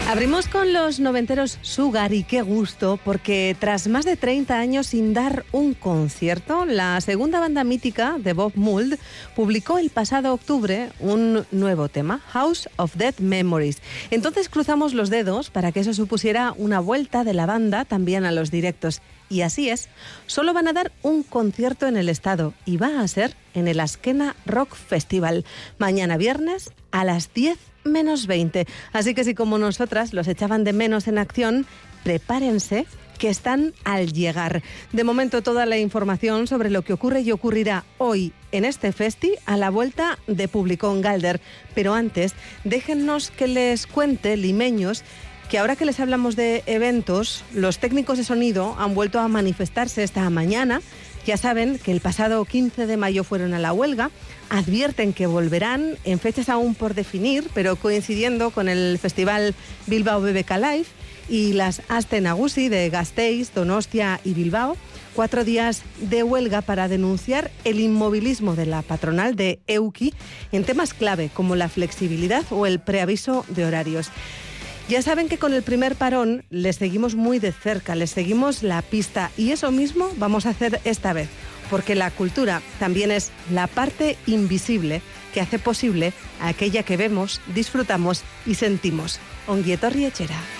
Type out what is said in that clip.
Abrimos con los noventeros Sugar y qué gusto, porque tras más de 30 años sin dar un concierto, la segunda banda mítica de Bob Mould publicó el pasado octubre un nuevo tema, House of Dead Memories. Entonces cruzamos los dedos para que eso supusiera una vuelta de la banda también a los directos. Y así es, solo van a dar un concierto en el estado y va a ser en el Askena Rock Festival, mañana viernes a las 10:20. Así que si como nosotras los echaban de menos en acción, prepárense que están al llegar. De momento toda la información sobre lo que ocurre y ocurrirá hoy en este festi a la vuelta de Publicón Galder. Pero antes, déjennos que les cuente, limeños, que ahora que les hablamos de eventos, los técnicos de sonido han vuelto a manifestarse esta mañana. Ya saben que el pasado 15 de mayo fueron a la huelga, advierten que volverán en fechas aún por definir, pero coincidiendo con el festival Bilbao BBK Live y las Aste Nagusi de Gasteiz, Donostia y Bilbao. 4 días de huelga para denunciar el inmovilismo de la patronal de Euki en temas clave como la flexibilidad o el preaviso de horarios. Ya saben que con el primer parón les seguimos muy de cerca, les seguimos la pista y eso mismo vamos a hacer esta vez, porque la cultura también es la parte invisible que hace posible aquella que vemos, disfrutamos y sentimos. Ongi etorri etxera.